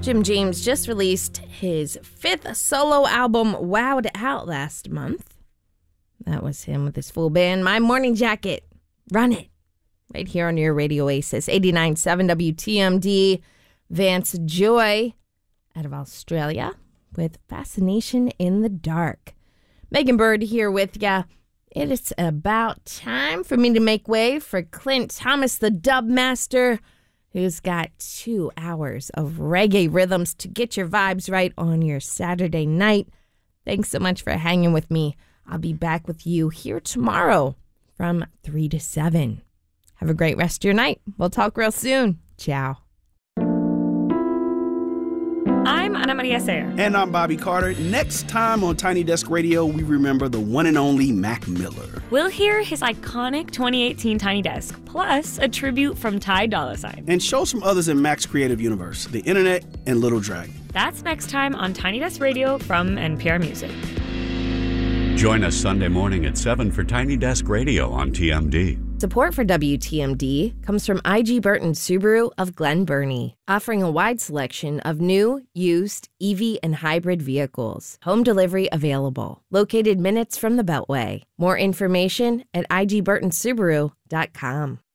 Jim James just released his 5th solo album, Wowed Out, last month. That was him with his full band. My Morning Jacket, Run It, right here on your Radio Oasis, 89.7 WTMD. Vance Joy out of Australia with Fascination in the Dark. Megan Bird here with ya. It is about time for me to make way for Clint Thomas, the dub master, who's got 2 hours of reggae rhythms to get your vibes right on your Saturday night. Thanks so much for hanging with me. I'll be back with you here tomorrow from 3 to 7. Have a great rest of your night. We'll talk real soon. Ciao. I'm Ana Maria Sayer. And I'm Bobby Carter. Next time on Tiny Desk Radio, we remember the one and only Mac Miller. We'll hear his iconic 2018 Tiny Desk, plus a tribute from Ty Dolla $ign. And shows from others in Mac's creative universe, the internet and Little Dragon. That's next time on Tiny Desk Radio from NPR Music. Join us Sunday morning at 7 for Tiny Desk Radio on TMD. Support for WTMD comes from IG Burton Subaru of Glen Burnie, offering a wide selection of new, used, EV, and hybrid vehicles. Home delivery available. Located minutes from the Beltway. More information at igburtonsubaru.com.